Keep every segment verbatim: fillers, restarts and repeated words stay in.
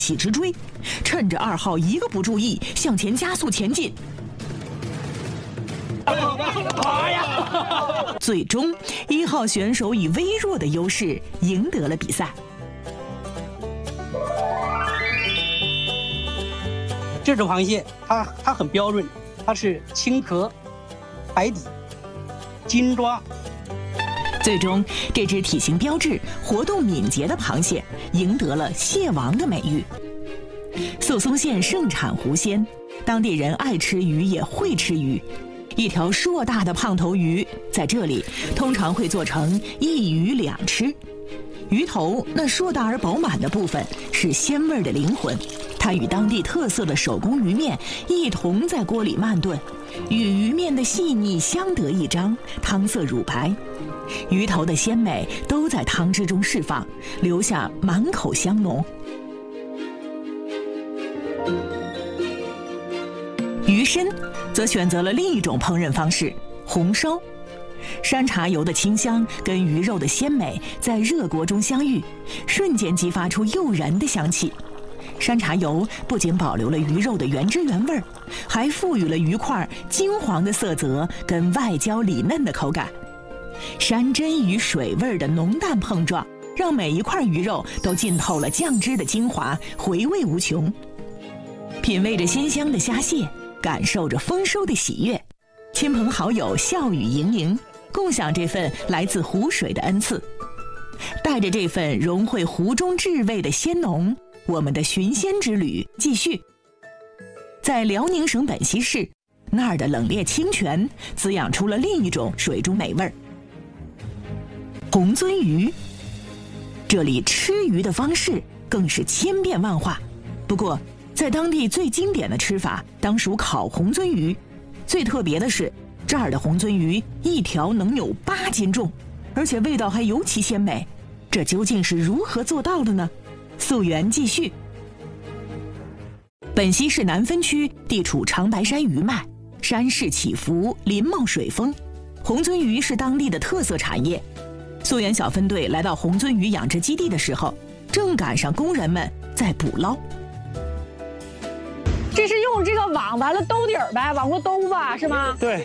起直追，趁着二号一个不注意，向前加速前进。最终，一号选手以微弱的优势赢得了比赛。 这种螃蟹，它它很标准，它是青壳、白底、金抓。 最终，这只体型标致、活动敏捷的螃蟹赢得了“蟹王”的美誉。宿松县盛产湖鲜，当地人爱吃鱼，也会吃鱼。一条硕大的胖头鱼在这里通常会做成一鱼两吃。鱼头那硕大而饱满的部分是鲜味的灵魂，它与当地特色的手工鱼面一同在锅里慢炖，与鱼面的细腻相得益彰，汤色乳白。鱼头的鲜美都在汤汁中释放，留下满口香浓。鱼参则选择了另一种烹饪方式——红烧。山茶油的清香跟鱼肉的鲜美在热锅中相遇，瞬间激发出诱人的香气。山茶油不仅保留了鱼肉的原汁原味，还赋予了鱼块金黄的色泽跟外焦里嫩的口感。山珍与水味的浓淡碰撞，让每一块鱼肉都浸透了酱汁的精华，回味无穷。品味着鲜香的虾蟹，感受着丰收的喜悦，亲朋好友笑语盈盈，共享这份来自湖水的恩赐。带着这份融汇湖中至味的鲜浓，我们的寻鲜之旅继续。在辽宁省本溪市，那儿的冷冽清泉滋养出了另一种水中美味——红鳟鱼。这里吃鱼的方式更是千变万化，不过在当地最经典的吃法当属烤红鳟鱼。最特别的是，这儿的红鳟鱼一条能有八斤重，而且味道还尤其鲜美。这究竟是如何做到的呢？溯源继续。本溪市南分区地处长白山余脉，山势起伏，林茂水丰，红鳟鱼是当地的特色产业。溯源小分队来到红鳟鱼养殖基地的时候，正赶上工人们在捕捞。 这是用这个网完了兜底儿呗，往过兜吧，是吗？ 对，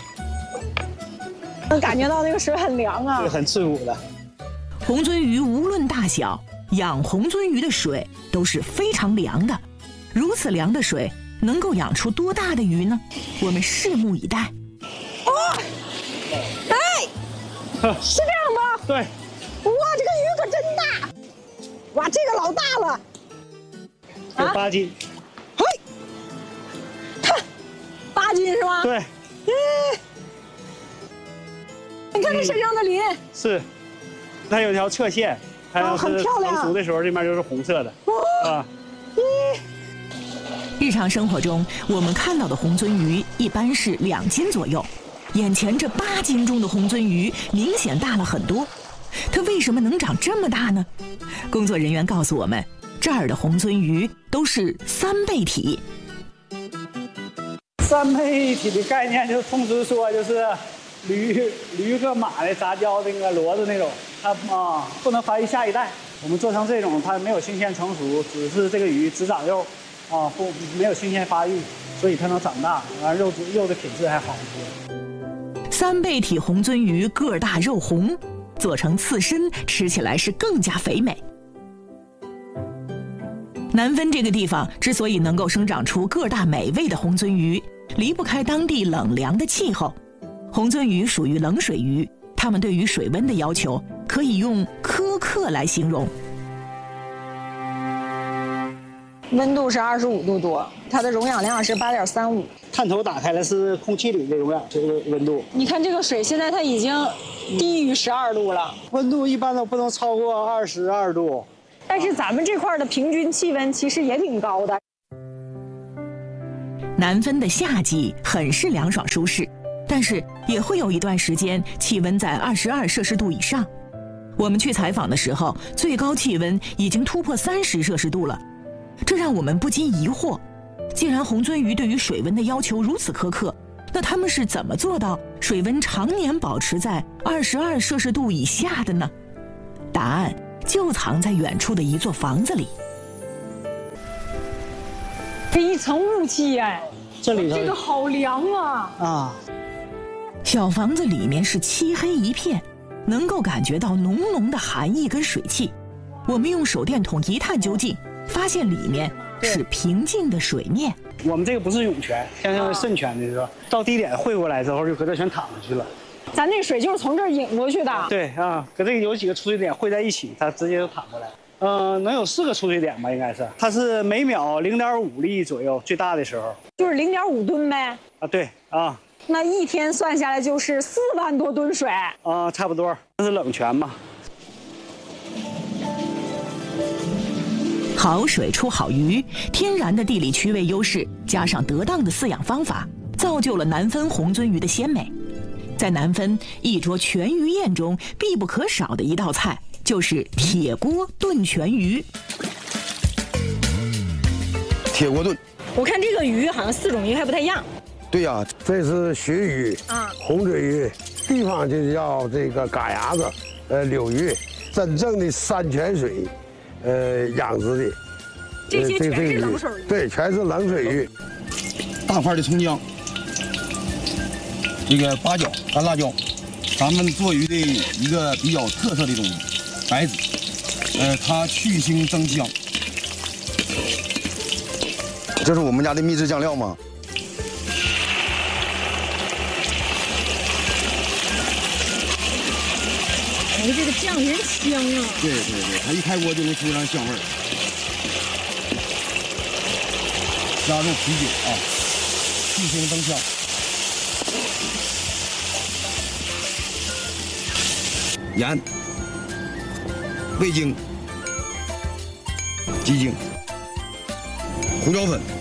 能感觉到那个水很凉啊， 对，很刺骨的。 红鳟鱼无论大小，养红鳟鱼的水都是非常凉的。如此凉的水能够养出多大的鱼呢？我们拭目以待。 哦，哎，是这样吗？ 对。 哇，这个鱼可真大！哇，这个老大了， 有八斤。 嘿，看，八斤是吗？ 对。 嗯，你看这身上的鳞。 是，它有条侧线，它要是成熟的时候，这面就是红色的。哦、啊。 日常生活中，我们看到的红鳟鱼一般是两斤左右，眼前这八斤重的红鳟鱼明显大了很多。它为什么能长这么大呢？工作人员告诉我们，这儿的红鳟鱼都是三倍体。 三倍体的概念就是通俗说就是驴驴和马的杂交那个骡子那种，它啊不能繁育下一代。我们做成这种，它没有新鲜成熟，只是这个鱼只长肉。啊，不，没有新鲜发育，所以它能长大，完肉质肉的品质还好一些。 三倍体红鳟鱼个儿大肉红，做成刺身吃起来是更加肥美。南分这个地方之所以能够生长出个儿大美味的红鳟鱼，离不开当地冷凉的气候。红鳟鱼属于冷水鱼，它们对于水温的要求可以用苛刻来形容。 温度是二十五度多，它的溶氧量是八点三五。 探头打开了是空气里的溶氧这个温度。 你看这个水现在它已经低于十二度了， 温度一般都不能超过二十二度。 但是咱们这块的平均气温其实也挺高的。 南分的夏季很是凉爽舒适，但是也会有一段时间气温在二十二摄氏度以上。我们去采访的时候，最高气温已经突破三十摄氏度了。这让我们不禁疑惑，既然红鳟鱼对于水温的要求如此苛刻，那它们是怎么做到水温常年保持在二十二摄氏度以下的呢？答案就藏在远处的一座房子里。 这一层雾气哎， 这里头这个好凉啊！ 啊， 小房子里面是漆黑一片，能够感觉到浓浓的寒意跟水汽。我们用手电筒一探究竟，发现里面是平静的水面。 我们这个不是涌泉，像像渗泉的是吧？到低点汇过来之后，就搁这全淌下去了。 咱那水就是从这儿引过去的。 对啊，搁这个有几个出水点汇在一起，它直接就淌过来。嗯、呃，能有四个出水点吧，应该是。它是每秒零点五粒左右，最大的时候。 就是零点五吨呗。 啊，对啊。 那一天算下来就是四万多吨水。 啊，差不多。这是冷泉嘛。 好水出好鱼，天然的地理区位优势加上得当的饲养方法，造就了南分红鳟鱼的鲜美。在南分，一桌全鱼宴中必不可少的一道菜就是铁锅炖全鱼。 铁锅炖。 我看这个鱼好像四种鱼还不太一样。 对呀、啊， 这是鳕鱼啊，红嘴鱼，地方就叫这个嘎牙子，呃，柳鱼，真正的山泉水。呃，养殖的， 这些全是冷水鱼。 对，全是冷水鱼。 大块的葱姜，这个八角、干辣椒，咱们做鱼的一个比较特色的东西，白子，呃，它去腥增香。这是我们家的秘制酱料吗？ 哎，这个酱真香啊！ 对对对，它一开锅就能出上香味儿。加入啤酒啊，去腥增香。盐、味精、鸡精、胡椒粉。